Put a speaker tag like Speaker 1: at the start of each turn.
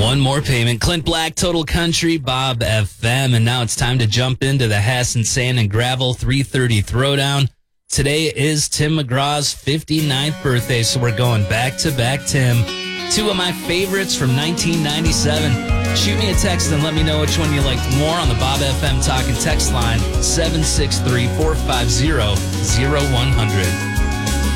Speaker 1: One more payment. Clint Black, Total Country, Bob FM. And now it's time to jump into the Hassan Sand and Gravel 330 Throwdown. Today is Tim McGraw's 59th birthday, so we're going back-to-back Tim. Two of my favorites from 1997. Shoot me a text and let me know which one you liked more on the Bob FM Talk and Text line, 763-450-0100.